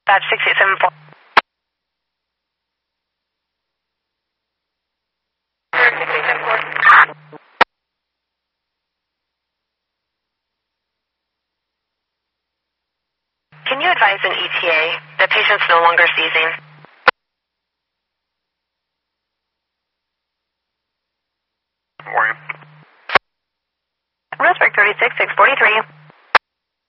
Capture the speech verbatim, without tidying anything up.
Batch six eight seven four. Can you advise an E T A? The patient's no longer seizing. Morning. Respect thirty-six six forty-three.